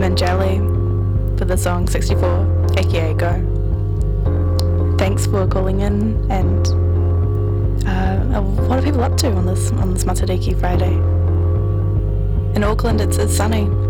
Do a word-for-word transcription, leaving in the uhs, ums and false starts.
Jelly for the song sixty-four, aka Go. Thanks for calling in, and uh, what are people up to on this on this Matariki Friday? In Auckland it's, it's sunny.